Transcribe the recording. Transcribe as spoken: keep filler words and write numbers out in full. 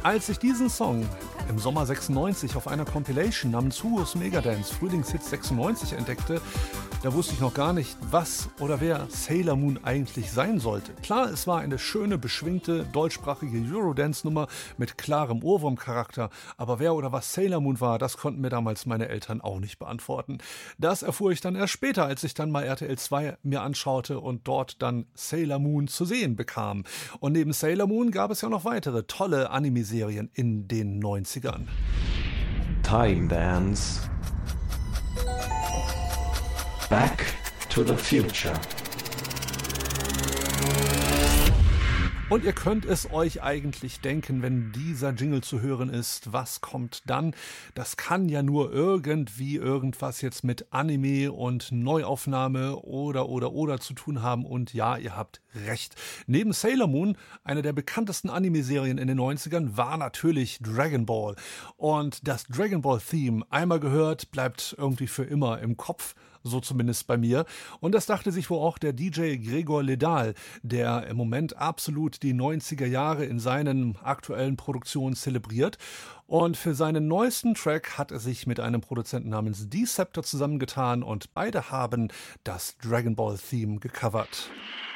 Als ich diesen Song im Sommer sechsundneunzig auf einer Compilation namens Hugo's Megadance Frühlingshits sechsundneunzig entdeckte, da wusste ich noch gar nicht, was oder wer Sailor Moon eigentlich sein sollte. Klar, es war eine schöne, beschwingte, deutschsprachige Eurodance-Nummer mit klarem Ohrwurm-Charakter, aber wer oder was Sailor Moon war, das konnten mir damals meine Eltern auch nicht beantworten. Das erfuhr ich dann erst später, als ich dann mal R T L zwei mir anschaute und dort dann Sailor Moon zu sehen bekam. Und neben Sailor Moon gab es ja noch weitere tolle Anime-Serien in den neunzigern. Time Dance. Back to the Future. Und ihr könnt es euch eigentlich denken, wenn dieser Jingle zu hören ist, was kommt dann? Das kann ja nur irgendwie irgendwas jetzt mit Anime und Neuaufnahme oder oder oder zu tun haben. Und ja, ihr habt recht. Neben Sailor Moon, eine der bekanntesten Anime-Serien in den neunzigern, war natürlich Dragon Ball. Und das Dragon Ball-Theme, einmal gehört, bleibt irgendwie für immer im Kopf. So zumindest bei mir. Und das dachte sich wohl auch der D J Gregor Ledal, der im Moment absolut die neunziger Jahre in seinen aktuellen Produktionen zelebriert. Und für seinen neuesten Track hat er sich mit einem Produzenten namens Deceptor zusammengetan und beide haben das Dragon Ball Theme gecovert.